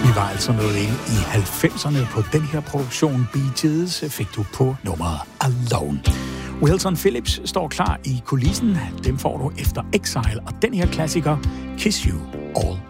Vi var altså nået ind i 90'erne på den her produktion. Bee Gees fik du på nummeret Alone. Wilson Phillips står klar i kulissen. Dem får du efter Exile og den her klassiker Kiss You All